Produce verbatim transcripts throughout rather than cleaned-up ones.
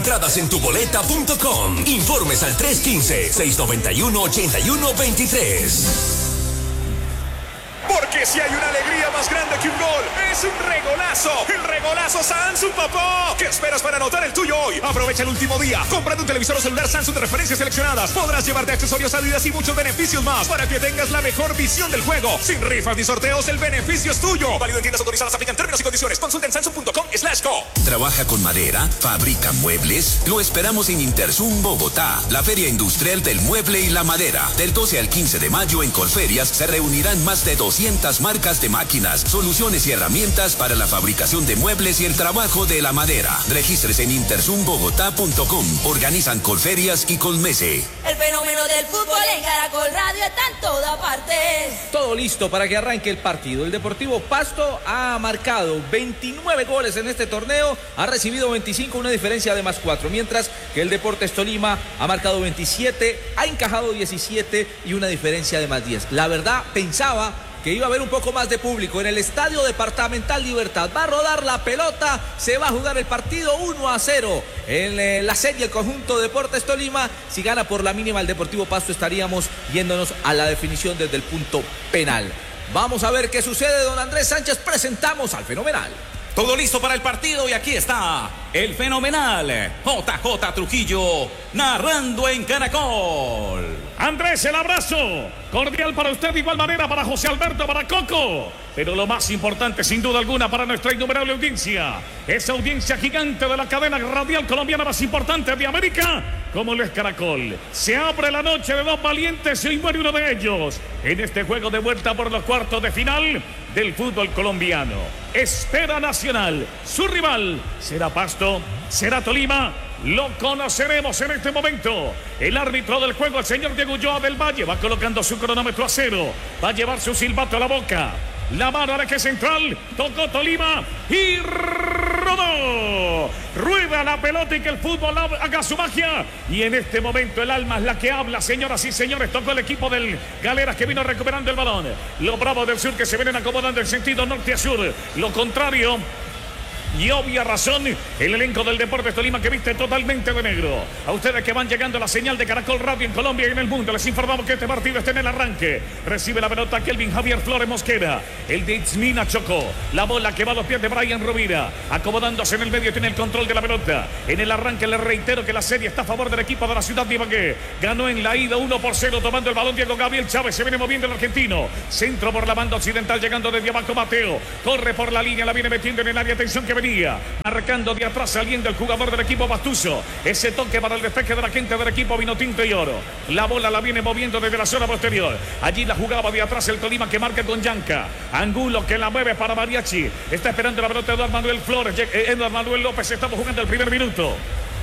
entradas en tuboleta punto com. Informes al tres uno cinco, seis nueve uno, ocho uno dos tres. Porque si hay una alegría más grande que un gol, es un regolazo. El regolazo Samsung, papá. ¿Qué esperas para anotar el tuyo hoy? Aprovecha el último día. Comprando un televisor o celular Samsung de referencias seleccionadas. Podrás llevarte accesorios Adidas y muchos beneficios más para que tengas la mejor visión del juego. Sin rifas ni sorteos, el beneficio es tuyo. Válido en tiendas autorizadas. Aplican términos y condiciones. Consulta en samsung punto com slash co. ¿Trabaja con madera? ¿Fabrica muebles? Lo esperamos en Interzum Bogotá, la feria industrial del mueble y la madera. Del doce al quince de mayo en Colferias se reunirán más de doscientas marcas de máquinas, soluciones y herramientas para la fabricación de muebles y el trabajo de la madera. Regístrese en interzum bogotá punto com. Organizan Colferias y Colmese. El fenómeno del fútbol en Caracol Radio está en toda parte. Todo listo para que arranque el partido. El Deportivo Pasto ha marcado veintinueve goles en este torneo, ha recibido veinticinco, una diferencia de más cuatro, mientras que el Deportes Tolima ha marcado veintisiete, ha encajado diecisiete y una diferencia de más diez. La verdad, pensaba que iba a haber un poco más de público en el Estadio Departamental Libertad. Va a rodar la pelota, se va a jugar el partido uno a cero. En eh, la serie el conjunto Deportes Tolima, si gana por la mínima el Deportivo Pasto, estaríamos yéndonos a la definición desde el punto penal. Vamos a ver qué sucede, don Andrés Sánchez. Presentamos al fenomenal. Todo listo para el partido y aquí está el fenomenal J J Trujillo narrando en Caracol. Andrés, el abrazo cordial para usted, de igual manera para José Alberto, para Coco. Pero lo más importante, sin duda alguna, para nuestra innumerable audiencia, esa audiencia gigante de la cadena radial colombiana más importante de América, como lo es Caracol. Se abre la noche de dos valientes y muere uno de ellos en este juego de vuelta por los cuartos de final del fútbol colombiano. Espera Nacional, su rival será Pasto, será Tolima. Lo conoceremos en este momento. El árbitro del juego, el señor Diego Ulloa del Valle, va colocando su cronómetro a cero. Va a llevar su silbato a la boca. La mano al eje central. Tocó Tolima y rodó. Rueda la pelota y que el fútbol haga su magia. Y en este momento el alma es la que habla, señoras y señores. Tocó el equipo del Galeras que vino recuperando el balón. Los Bravos del Sur que se vienen acomodando en sentido norte a sur. Lo contrario. Y obvia razón, el elenco del Deportes Tolima que viste totalmente de negro. A ustedes que van llegando a la señal de Caracol Radio en Colombia y en el mundo, les informamos que este partido está en el arranque. Recibe la pelota Kelvin Javier Flores Mosquera. El de Itzmina Chocó. La bola que va a los pies de Brian Rovira. Acomodándose en el medio, tiene el control de la pelota. En el arranque les reitero que la serie está a favor del equipo de la ciudad de Ibagué. Ganó en la ida uno por cero tomando el balón Diego Gabriel Chávez. Se viene moviendo el argentino. Centro por la banda occidental llegando desde abajo Mateo. Corre por la línea, la viene metiendo en el área. Atención que venía. Marcando de atrás saliendo el jugador del equipo Pastuso. Ese toque para el despeje de la gente del equipo Vinotinto y Oro. La bola la viene moviendo desde la zona posterior. Allí la jugaba de atrás el Tolima que marca con Yanca. Angulo que la mueve para Mariachi. Está esperando la pelota Eduardo Manuel Flores. Eduardo Manuel López. Estamos jugando el primer minuto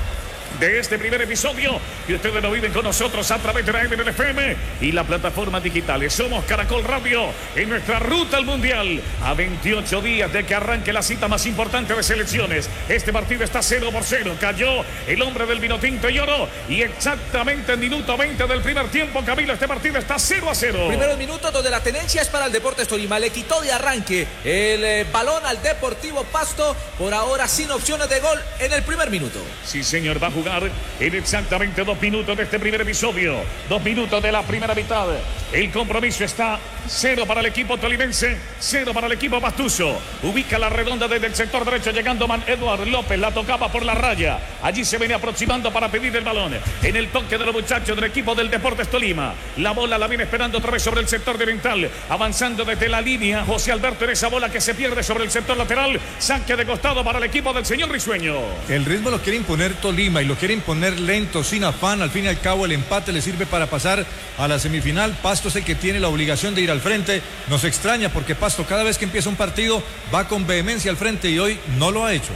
de este primer episodio y ustedes lo viven con nosotros a través de la M N F M y las plataformas digitales. Somos Caracol Radio en nuestra ruta al Mundial a veintiocho días de que arranque la cita más importante de selecciones. Este partido está cero por cero. Cayó el hombre del Vinotinto y Oro y exactamente en minuto veinte del primer tiempo, Camilo, este partido está cero a cero. Primeros minutos donde la tenencia es para el Deportes Tolima. Le quitó de arranque el eh, balón al Deportivo Pasto, por ahora sin opciones de gol en el primer minuto. Sí, señor, va a jugar en exactamente dos minutos de este primer episodio. Dos minutos de la primera mitad. El compromiso está cero para el equipo tolimense, cero para el equipo Pastuso. Ubica la redonda desde el sector derecho llegando Man Eduardo López. La tocaba por la raya. Allí se viene aproximando para pedir el balón. En el toque de los muchachos del equipo del Deportes Tolima. La bola la viene esperando otra vez sobre el sector oriental. Avanzando desde la línea. José Alberto en esa bola que se pierde sobre el sector lateral. Saque de costado para el equipo del señor Risueño. El ritmo lo quiere imponer Tolima y lo quiere imponer lento, sin afán. Al fin y al cabo el empate le sirve para pasar a la semifinal. Pasto es el que tiene la obligación de ir al frente. Nos extraña porque Pasto cada vez que empieza un partido va con vehemencia al frente y hoy no lo ha hecho.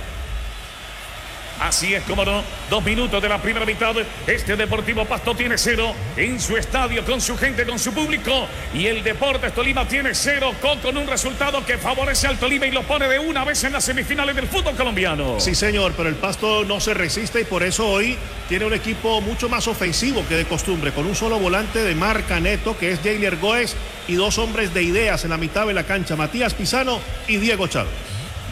Así es, como no, dos minutos de la primera mitad. Este Deportivo Pasto tiene cero en su estadio, con su gente, con su público. Y el Deportes Tolima tiene cero, con un resultado que favorece al Tolima y lo pone de una vez en las semifinales del fútbol colombiano. Sí, señor, pero el Pasto no se resiste y por eso hoy tiene un equipo mucho más ofensivo que de costumbre, con un solo volante de marca neto, que es Jailer Goes, y dos hombres de ideas en la mitad de la cancha, Matías Pisano y Diego Chávez.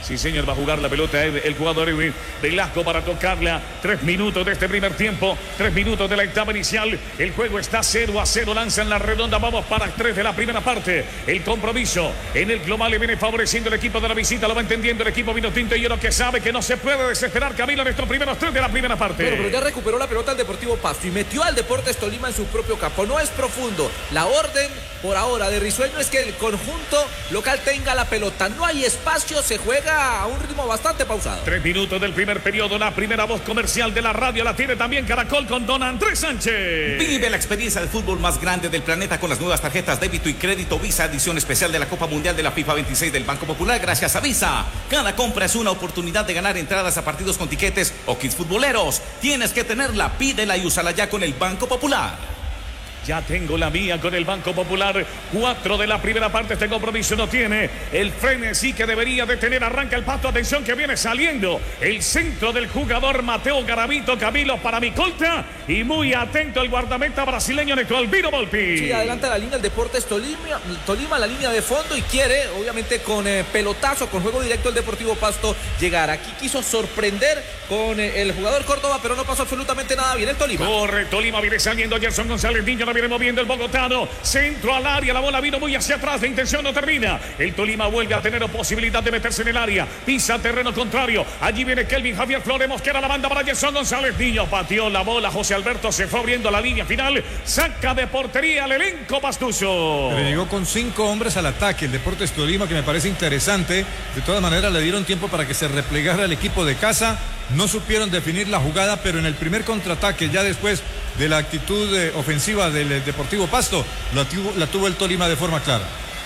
Sí, señor, va a jugar la pelota el, el jugador Edwin Velasco para tocarla. Tres minutos de este primer tiempo, tres minutos de la etapa inicial. El juego está cero a cero, lanzan la redonda, vamos para tres de la primera parte. El compromiso en el global le viene favoreciendo el equipo de la visita, lo va entendiendo el equipo vino tinto y hielo, que sabe que no se puede desesperar Camilo en estos primeros tres de la primera parte. Bueno, pero ya recuperó la pelota el Deportivo Pasto y metió al Deportes Tolima en su propio campo. No es profundo. La orden por ahora de Risueño es que el conjunto local tenga la pelota. No hay espacio, se juega a un ritmo bastante pausado. Tres minutos del primer periodo. La primera voz comercial de la radio la tiene también Caracol con don Andrés Sánchez. Vive la experiencia del fútbol más grande del planeta con las nuevas tarjetas débito y crédito Visa, edición especial de la Copa Mundial de la FIFA veintiséis del Banco Popular, gracias a Visa. Cada compra es una oportunidad de ganar entradas a partidos con tiquetes o kits futboleros. Tienes que tenerla, pídela y úsala ya con el Banco Popular. Ya tengo la mía con el Banco Popular. Cuatro de la primera parte. Este compromiso no tiene el frenesí que debería de tener. Arranca el Pasto. Atención que viene saliendo el centro del jugador Mateo Garavito. Camilo para Micolta. Y muy atento el guardameta brasileño Neto Albino Volpi. Sí, adelanta la línea el Deportes Tolima. Tolima la línea de fondo y quiere, obviamente, con eh, pelotazo, con juego directo el Deportivo Pasto llegar. Aquí quiso sorprender con eh, el jugador Córdoba, pero no pasó absolutamente nada bien el Tolima. Corre, Tolima viene saliendo Gerson González Niño. Viene moviendo el bogotano, centro al área, la bola vino muy hacia atrás, la intención no termina, el Tolima vuelve a tener posibilidad de meterse en el área, pisa terreno contrario, allí viene Kelvin Javier Flores Mosquera, la banda para Gerson González Niño, pateó la bola, José Alberto se fue abriendo la línea final, saca de portería al elenco pastuso. Pero llegó con cinco hombres al ataque el Deportes Tolima, que me parece interesante. De todas maneras le dieron tiempo para que se replegara el equipo de casa, no supieron definir la jugada, pero en el primer contraataque, ya después de la actitud eh, ofensiva del eh, Deportivo Pasto, la tuvo, la tuvo el Tolima de forma clara.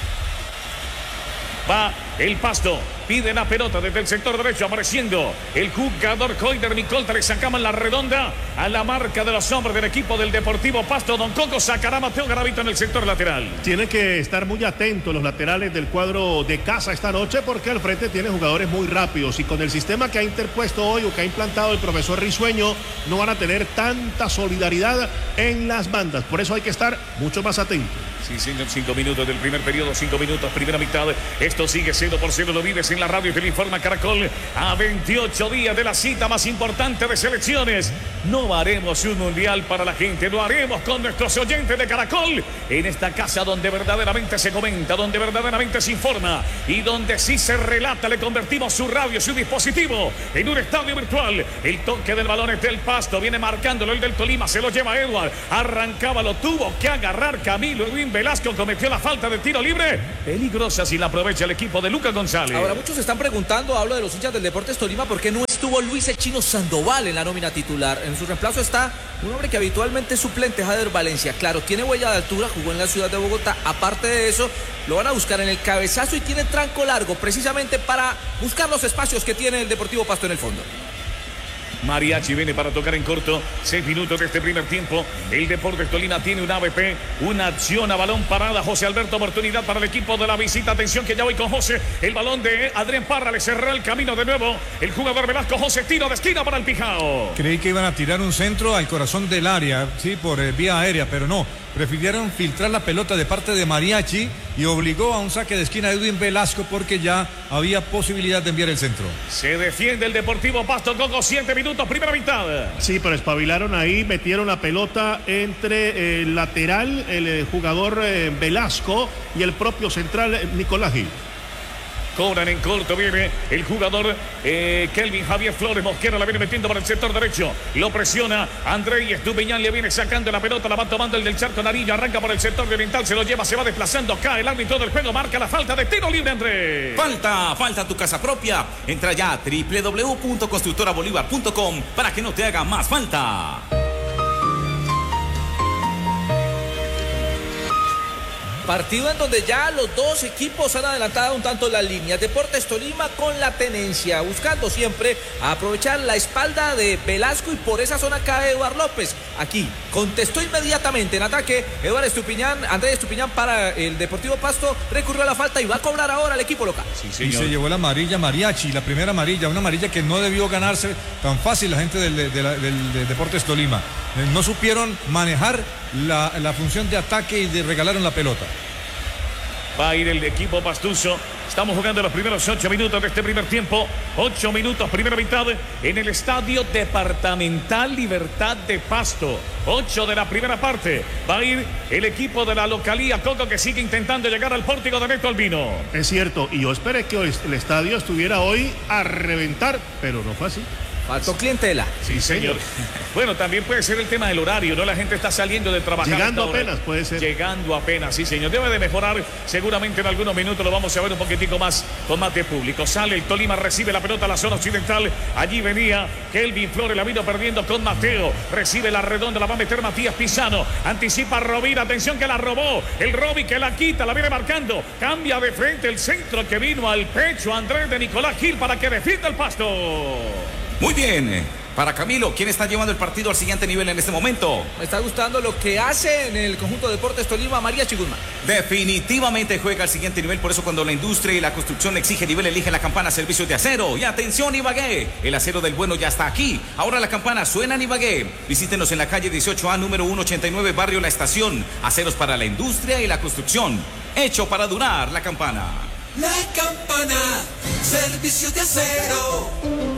Va el Pasto, pide la pelota desde el sector derecho, apareciendo el jugador Coider Micolta, le sacaban la redonda a la marca de los hombres del equipo del Deportivo Pasto. Don Coco sacará a Mateo Garavito en el sector lateral. Tiene que estar muy atentos los laterales del cuadro de casa esta noche, porque al frente tiene jugadores muy rápidos y con el sistema que ha interpuesto hoy o que ha implantado el profesor Risueño, no van a tener tanta solidaridad en las bandas. Por eso hay que estar mucho más atentos. Sí, señor, cinco minutos del primer periodo, cinco minutos, primera mitad. Esto sigue siendo por ciento, lo vives en la radio y te lo informa Caracol. A veintiocho días de la cita más importante de selecciones. No haremos un mundial para la gente, lo haremos con nuestros oyentes de Caracol. En esta casa donde verdaderamente se comenta, donde verdaderamente se informa y donde sí se relata, le convertimos su radio, su dispositivo en un estadio virtual. El toque del balón es del Pasto, viene marcándolo el del Tolima, se lo lleva Edward. Arrancaba, lo tuvo que agarrar Camilo Edwin Velasco, cometió la falta de tiro libre, peligrosa si la aprovecha el equipo de Lucas González. Ahora muchos se están preguntando, hablo de los hinchas del Deportes Tolima, ¿por qué no estuvo Luis el Chino Sandoval en la nómina titular? En su reemplazo está un hombre que habitualmente es suplente, Jader Valencia. Claro, tiene huella de altura, jugó en la ciudad de Bogotá. Aparte de eso, lo van a buscar en el cabezazo y tiene tranco largo, precisamente para buscar los espacios que tiene el Deportivo Pasto en el fondo. Mariachi viene para tocar en corto. Seis minutos de este primer tiempo. El Deportes Tolima tiene un A V P. Una acción a balón parada. José Alberto, oportunidad para el equipo de la visita. Atención que ya voy con José. El balón de Adrián Parra le cerró el camino de nuevo. El jugador Velasco. José, tiro de esquina para el Pijao. Creí que iban a tirar un centro al corazón del área, sí, por eh, vía aérea, pero no. Prefirieron filtrar la pelota de parte de Mariachi y obligó a un saque de esquina a Edwin Velasco porque ya había posibilidad de enviar el centro. Se defiende el Deportivo Pasto, Coco, siete minutos, primera mitad. Sí, pero espabilaron ahí, metieron la pelota entre el lateral, el jugador eh, Velasco y el propio central eh, Nicolás Gil. Cobran en corto, viene el jugador eh, Kelvin Javier Flores Mosquera, la viene metiendo para el sector derecho, lo presiona André Estupiñán, le viene sacando la pelota, la va tomando el del Charco Nariño, arranca por el sector oriental, se lo lleva, se va desplazando, cae el árbitro del juego, marca la falta de tiro libre, André. Falta, falta tu casa propia, entra ya a doble u doble u doble u punto constructora bolívar punto com para que no te haga más falta. Partido en donde ya los dos equipos han adelantado un tanto las líneas. Deportes Tolima con la tenencia, buscando siempre aprovechar la espalda de Velasco y por esa zona cae Eduard López. Aquí contestó inmediatamente en ataque Eduard Estupiñán, Andrés Estupiñán para el Deportivo Pasto, recurrió a la falta y va a cobrar ahora el equipo local. Sí, y se llevó la amarilla Mariachi, la primera amarilla, una amarilla que no debió ganarse tan fácil la gente del, de la, del, del Deportes Tolima. No supieron manejar la, la función de ataque y de regalaron la pelota. Va a ir el equipo pastuso. Estamos jugando los primeros ocho minutos de este primer tiempo. Ocho minutos, primera mitad, en el Estadio Departamental Libertad de Pasto. Ocho de la primera parte. Va a ir el equipo de la localía Coco, que sigue intentando llegar al pórtico de Neto Albino. Es cierto, y yo esperé que el estadio estuviera hoy a reventar, pero no fue así. Faltó clientela. Sí, señor. Bueno, también puede ser el tema del horario, ¿no? La gente está saliendo de trabajar. Llegando apenas, puede ser. Llegando apenas, sí, señor. Debe de mejorar. Seguramente en algunos minutos lo vamos a ver un poquitico más con más de público. Sale el Tolima, recibe la pelota a la zona occidental. Allí venía Kelvin Flores, la vino perdiendo con Mateo. Recibe la redonda, la va a meter Matías Pisano. Anticipa Rovira, atención que la robó. El Roby que la quita, la viene marcando. Cambia de frente el centro que vino al pecho Andrés de Nicolás Gil para que defienda el Pasto. Muy bien. Para Camilo, ¿quién está llevando el partido al siguiente nivel en este momento? Me está gustando lo que hace en el conjunto de Deportes Tolima María Guzmán. Definitivamente juega al siguiente nivel, por eso cuando la industria y la construcción exige nivel, elige la campana Servicios de Acero. Y atención Ibagué, el acero del bueno ya está aquí. Ahora la campana suena en Ibagué. Visítenos en la calle dieciocho A, número ciento ochenta y nueve, barrio La Estación. Aceros para la industria y la construcción. Hecho para durar la campana. La campana, Servicios de Acero.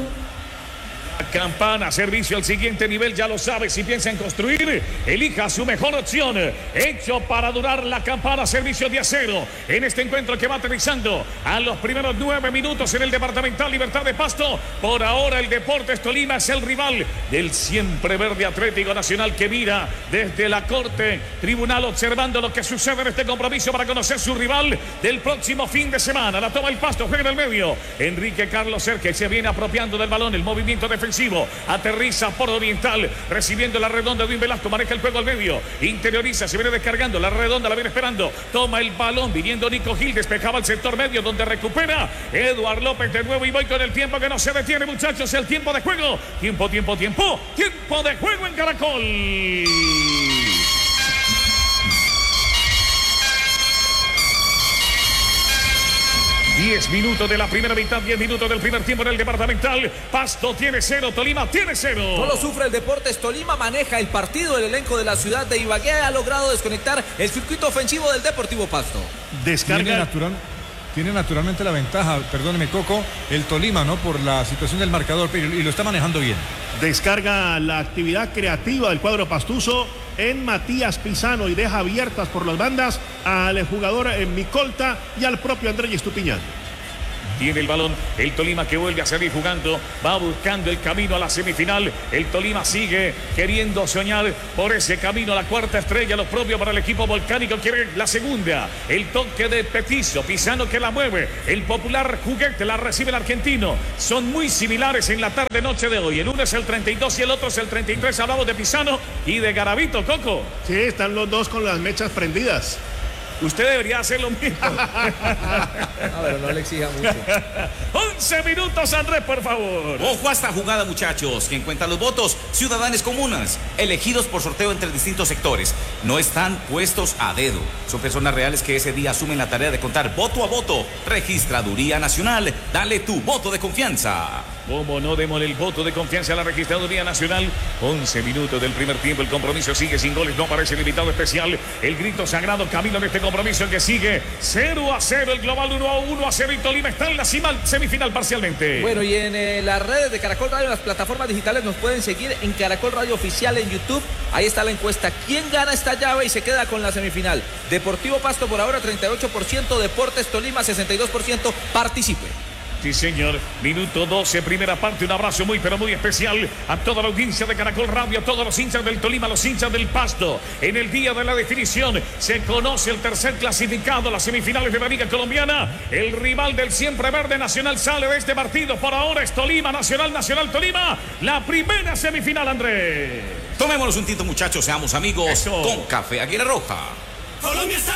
Campana, servicio al siguiente nivel, ya lo sabe. Si piensa en construir, elija su mejor opción. Hecho para durar la campana, servicio de acero. En este encuentro que va aterrizando a los primeros nueve minutos en el Departamental Libertad de Pasto. Por ahora el Deportes Tolima es el rival del siempre verde Atlético Nacional, que mira desde la corte tribunal observando lo que sucede en este compromiso para conocer su rival del próximo fin de semana. La toma el Pasto, juega en el medio. Enrique Carlos Cerque se viene apropiando del balón, el movimiento defensivo. Aterriza por Oriental, recibiendo la redonda de un Velasco, maneja el juego al medio, interioriza, se viene descargando, la redonda la viene esperando, toma el balón, viniendo Nico Gil, despejaba el sector medio donde recupera Eduard López de nuevo y voy con el tiempo que no se detiene, muchachos, el tiempo de juego, tiempo, tiempo, tiempo, tiempo de juego en Caracol. diez minutos de la primera mitad, diez minutos del primer tiempo en el Departamental. Pasto tiene cero, Tolima tiene cero. No lo sufre el Deportes Tolima, maneja el partido. El elenco de la ciudad de Ibagué ha logrado desconectar el circuito ofensivo del Deportivo Pasto. Descarga. Tiene, natural, tiene naturalmente la ventaja, perdóneme Coco, el Tolima, ¿no? Por la situación del marcador, pero y lo está manejando bien. Descarga la actividad creativa del cuadro pastuso en Matías Pisano y deja abiertas por las bandas al jugador en Micolta y al propio Andrés Estupiñán. Tiene el balón el Tolima, que vuelve a salir jugando, va buscando el camino a la semifinal. El Tolima sigue queriendo soñar por ese camino a la cuarta estrella, lo propio para el equipo volcánico, quiere la segunda. El toque de Petizo, Pisano que la mueve, el popular juguete la recibe el argentino. Son muy similares en la tarde noche de hoy, el uno es el treinta y dos y el otro es el treinta y tres. Hablamos de Pisano y de Garavito, Coco. Sí, están los dos con las mechas prendidas. Usted debería hacer lo mismo. No, pero no le exija mucho. once minutos, Andrés, por favor. Ojo a esta jugada, muchachos. Quien cuenta los votos, ciudadanos comunas, elegidos por sorteo entre distintos sectores. No están puestos a dedo. Son personas reales que ese día asumen la tarea de contar voto a voto. Registraduría Nacional, dale tu voto de confianza. ¿Cómo no? Démosle el voto de confianza a la Registraduría Nacional. once minutos del primer tiempo. El compromiso sigue sin goles. No aparece el invitado especial. El grito sagrado camino en este compromiso que sigue cero a cero. El global uno a uno a cero. Y Tolima está en la cima, semifinal parcialmente. Bueno, y en eh, las redes de Caracol Radio, las plataformas digitales, nos pueden seguir en Caracol Radio Oficial en YouTube. Ahí está la encuesta. ¿Quién gana esta llave y se queda con la semifinal? Deportivo Pasto por ahora treinta y ocho por ciento. Deportes Tolima sesenta y dos por ciento. Participe. Sí, señor. Minuto doce, primera parte. Un abrazo muy, pero muy especial a toda la audiencia de Caracol Radio, a todos los hinchas del Tolima, los hinchas del Pasto. En el día de la definición se conoce el tercer clasificado, las semifinales de la Liga Colombiana. El rival del siempre verde Nacional sale de este partido. Por ahora es Tolima, Nacional, Nacional, Tolima. La primera semifinal, Andrés. Tomémonos un tinto, muchachos, seamos amigos. Eso. Con Café Águila Roja. Colombia está